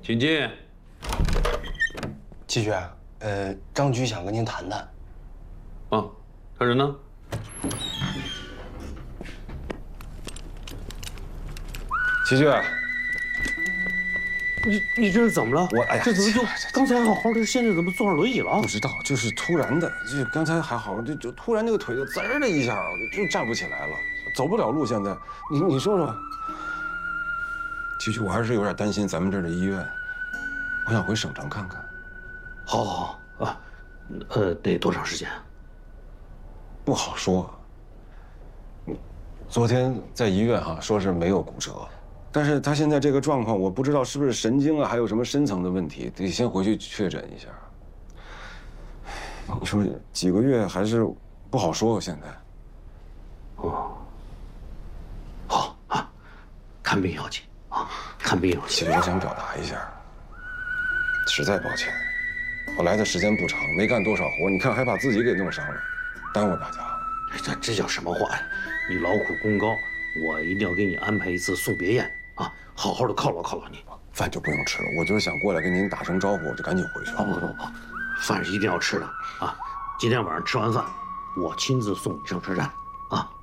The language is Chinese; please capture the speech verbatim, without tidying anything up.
请进。 齐局，呃，张局想跟您谈谈。 啊，他人呢？ 齐局， 你你这是怎么了？ 我哎呀， 这怎么就刚才好好的，现在怎么坐上轮椅了？ 不知道，就是突然的，就刚才还好，就就突然那个腿就滋儿的一下，就站不起来了，走不了路。现在，你你说说。其实我还是有点担心咱们这儿的医院，我想回省城看看。 好，好，好啊，呃，得多长时间？ 不好说。昨天在医院哈、啊、说是没有骨折，但是他现在这个状况，我不知道是不是神经啊，还有什么深层的问题，得先回去确诊一下。你说几个月还是不好说，现在。 哦，好啊，看病要紧啊，看病要紧。 其实我想表达一下，实在抱歉，我来的时间不长，没干多少活，你看还把自己给弄伤了，耽误大家了。 这这叫什么话呀？你劳苦功高，我一定要给你安排一次送别宴啊，好好的犒劳犒劳你。 饭就不用吃了，我就是想过来跟您打声招呼，我就赶紧回去。 不不不不，饭是一定要吃的啊！今天晚上吃完饭，我亲自送你上车站啊。